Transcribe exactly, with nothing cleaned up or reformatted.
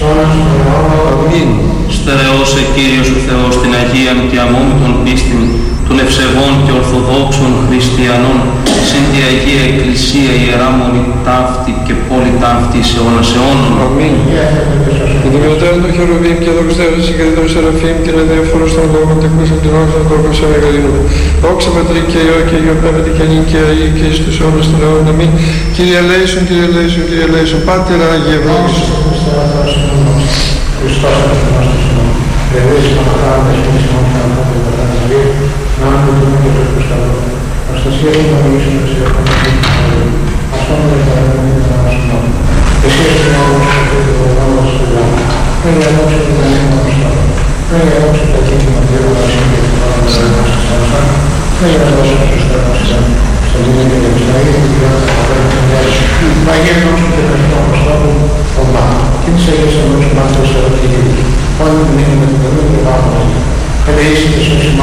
Αμήν. Στερεώσε Κύριος ο Θεός την Αγίαν και αμόμητον πίστην των ευσεβών και ορθοδόξων χριστιανών συν τη Αγία Εκκλησία Ιερά Μονή ταύτη και πόλη ταύτη σε αιώνας αιώνων. Αμήν. Και το μειωτέρων των χερουβίμ και δοξαστέρων συγκριτών σεραφείμ και αδιαφορούς των λόγων τεκούσαν την όξα των τόκων σε μεγαλύνου. Δόξα Πατρί και Υιό και Υιό Πνεύματι και νυν και αεί και εις τους αιώνας των αιώνων. Αμήν. Κύριε ελέησον, Κύριε ελέησον, Κύριε ελέησον. Πάτερ Άγιε ευλόγησον. Χριστός αναστημάς της ημών. Ευείς παναχάροντας και της ημών και ανθρώπων και πατάς ζωή, να αντιμετωπίσουν και τους προσκαλώ. Προστασία του να μιλήσουν σε ευχαριστή της ζωή. Αυτόν δεν θα έχουμε και θα μας μόνοι. Εσύ είσαι ο νόμος και το προγράμμα του Θεού. Δεν είναι ενόψε του δεν είναι όμως τώρα. Δεν είναι ενόψε τα κίνημα διεύγοντα και την ώρα μας στη θάλασσα. Δεν είναι ενόψε τους στέρνους στα δίνη και την Ισραήλ και την κοινότητα θα πρέπει να μοιάζει. Παγιέ ενόψε και Χριστό Αποστόλου οδά. Και τις Αγίες ενόψε μάθος ερωτικοί. Πάλι την είναι με την καλή και πάμε. Ελεήσει και σώση